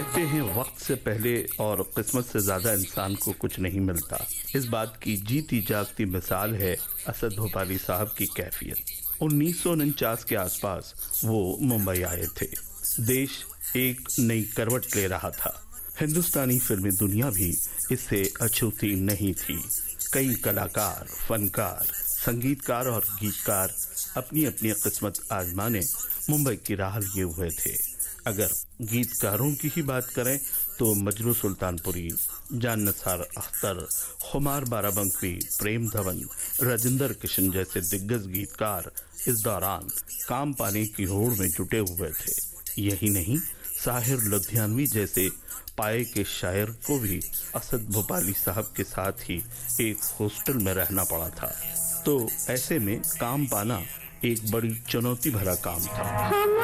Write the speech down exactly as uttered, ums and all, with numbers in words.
कहते हैं वक्त से पहले और किस्मत से ज्यादा इंसान को कुछ नहीं मिलता। इस बात की जीती जागती मिसाल है असद भोपाली साहब की कैफियत। उन्नीस सौ उनचास के आसपास वो मुंबई आए थे। देश एक नई करवट ले रहा था। हिंदुस्तानी फिल्मी दुनिया भी इससे अछूती नहीं थी। कई कलाकार, फनकार, संगीतकार और गीतकार अपनी अपनी किस्मत आजमाने मुंबई की राह लिए हुए थे। अगर गीतकारों की ही बात करें तो मजरू सुल्तानपुरी, जान निसार अख्तर, खुमार बाराबंकी, प्रेम धवन, राजेंद्र किशन जैसे दिग्गज गीतकार इस दौरान काम पाने की होड़ में जुटे हुए थे। यही नहीं, साहिर लुधियानवी जैसे पाए के शायर को भी असद भोपाली साहब के साथ ही एक हॉस्टल में रहना पड़ा था। तो ऐसे में काम पाना एक बड़ी चुनौती भरा काम था।